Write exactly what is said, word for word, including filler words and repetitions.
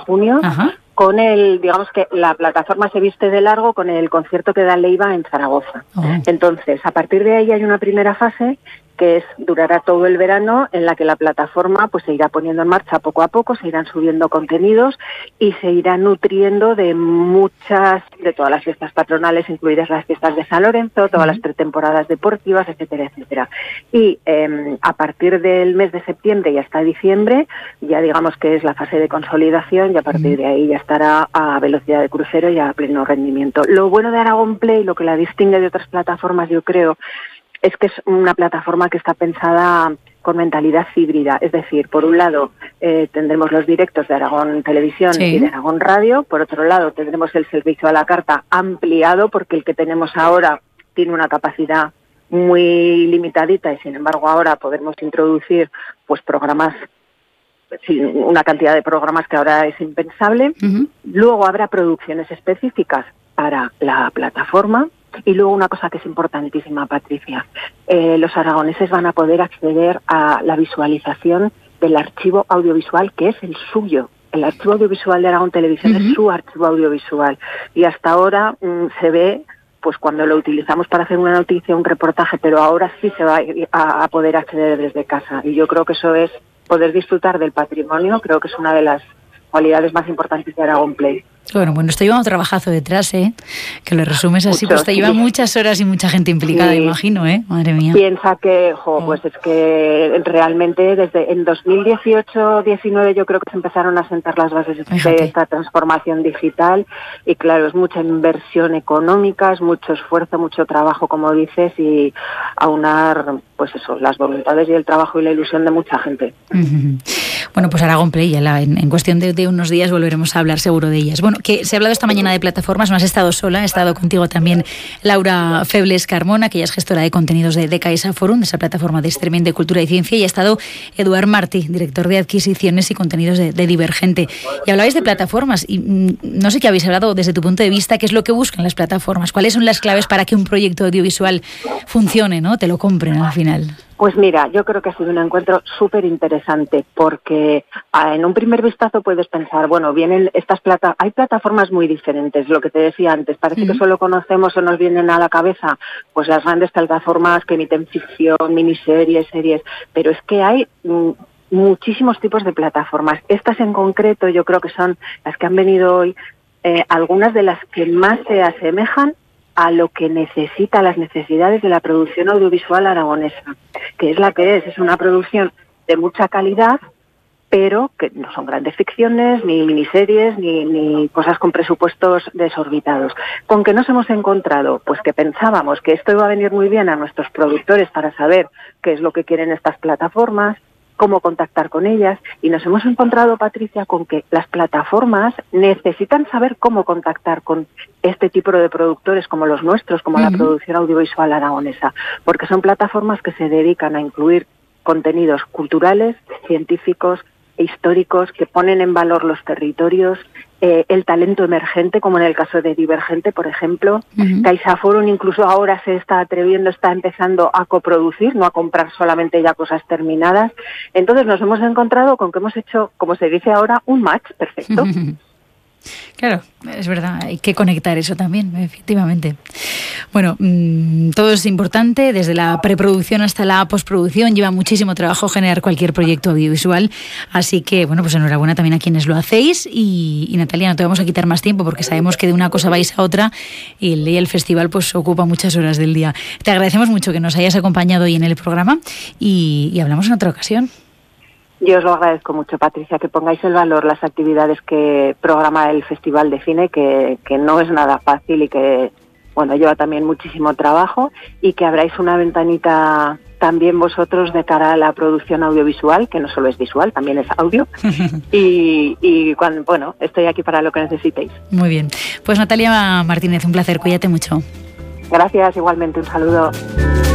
junio. Ajá. Con el, digamos que la plataforma se viste de largo con el concierto que da Leiva en Zaragoza. Oh. Entonces, a partir de ahí hay una primera fase que es durará todo el verano, en la que la plataforma pues se irá poniendo en marcha poco a poco, se irán subiendo contenidos y se irá nutriendo de muchas, de todas las fiestas patronales, incluidas las fiestas de San Lorenzo, todas las pretemporadas deportivas, etcétera, etcétera. Y eh, a partir del mes de septiembre y hasta diciembre, ya digamos que es la fase de consolidación, y a partir de ahí ya estará a velocidad de crucero y a pleno rendimiento. Lo bueno de Aragón Play, lo que la distingue de otras plataformas, yo creo, es que es una plataforma que está pensada con mentalidad híbrida. Es decir, por un lado eh, tendremos los directos de Aragón Televisión sí. y de Aragón Radio. Por otro lado tendremos el servicio a la carta ampliado, porque el que tenemos ahora tiene una capacidad muy limitadita y sin embargo ahora podemos introducir pues programas, una cantidad de programas que ahora es impensable. Uh-huh. Luego habrá producciones específicas para la plataforma. Y luego una cosa que es importantísima, Patricia, eh, los aragoneses van a poder acceder a la visualización del archivo audiovisual que es el suyo. El archivo audiovisual de Aragón Televisión uh-huh. es su archivo audiovisual y hasta ahora mmm, se ve pues cuando lo utilizamos para hacer una noticia, un reportaje, pero ahora sí se va a, a poder acceder desde casa y yo creo que eso es poder disfrutar del patrimonio, creo que es una de las cualidades más importantes de Aragón Play. Bueno, bueno, esto lleva un trabajazo detrás, ¿eh? Que lo resumes así, Mucho, pues te sí. lleva muchas horas y mucha gente implicada, sí. imagino, ¿eh? Madre mía. Piensa que, jo, oh. pues es que realmente desde en dos mil dieciocho diecinueve yo creo que se empezaron a sentar las bases Fíjate. de esta transformación digital y claro, es mucha inversión económica, es mucho esfuerzo, mucho trabajo, como dices, y aunar, pues eso, las voluntades y el trabajo y la ilusión de mucha gente. Uh-huh. Bueno, pues Aragón Play, ya la, en, en cuestión de, de unos días volveremos a hablar seguro de ellas. Bueno, que se ha hablado esta mañana de plataformas, no has estado sola, ha estado contigo también Laura Febles Carmona, que ella es gestora de contenidos de, de Caixa Forum, de esa plataforma de streaming de cultura y ciencia, y ha estado Eduard Martí, director de adquisiciones y contenidos de, de Divergente. Y hablabais de plataformas, y mm, no sé qué habéis hablado desde tu punto de vista, qué es lo que buscan las plataformas, cuáles son las claves para que un proyecto audiovisual funcione, ¿no? Te lo compren al final. Pues mira, yo creo que ha sido un encuentro súper interesante porque ah, en un primer vistazo puedes pensar, bueno, vienen estas plata, hay plataformas muy diferentes, lo que te decía antes, parece uh-huh. que solo conocemos o nos vienen a la cabeza pues las grandes plataformas que emiten ficción, miniseries, series, pero es que hay mm, muchísimos tipos de plataformas. Estas en concreto yo creo que son las que han venido hoy, eh, algunas de las que más se asemejan a lo que necesita, las necesidades de la producción audiovisual aragonesa, que es la que es, es una producción de mucha calidad, pero que no son grandes ficciones, ni miniseries, ni, ni cosas con presupuestos desorbitados. ¿Con qué nos hemos encontrado? Pues que pensábamos que esto iba a venir muy bien a nuestros productores para saber qué es lo que quieren estas plataformas, cómo contactar con ellas, y nos hemos encontrado, Patricia, con que las plataformas necesitan saber cómo contactar con este tipo de productores como los nuestros, como uh-huh. la producción audiovisual aragonesa, porque son plataformas que se dedican a incluir contenidos culturales, científicos, históricos, que ponen en valor los territorios, eh, el talento emergente, como en el caso de Divergente, por ejemplo. Uh-huh. Caixa Forum incluso ahora se está atreviendo, está empezando a coproducir, no a comprar solamente ya cosas terminadas. Entonces nos hemos encontrado con que hemos hecho, como se dice ahora, un match perfecto. Uh-huh. Claro, es verdad, hay que conectar eso también, efectivamente. Bueno, mmm, todo es importante, desde la preproducción hasta la postproducción, lleva muchísimo trabajo generar cualquier proyecto audiovisual, así que, bueno, pues enhorabuena también a quienes lo hacéis y, y Natalia, no te vamos a quitar más tiempo porque sabemos que de una cosa vais a otra y el, y el festival pues ocupa muchas horas del día. Te agradecemos mucho que nos hayas acompañado hoy en el programa y, y hablamos en otra ocasión. Yo os lo agradezco mucho, Patricia, que pongáis en valor las actividades que programa el Festival de Cine, que, que no es nada fácil y que, bueno, lleva también muchísimo trabajo, y que abráis una ventanita también vosotros de cara a la producción audiovisual, que no solo es visual, también es audio. y, y cuando, bueno, estoy aquí para lo que necesitéis. Muy bien. Pues Natalia Martínez, un placer, cuídate mucho. Gracias, igualmente, un saludo.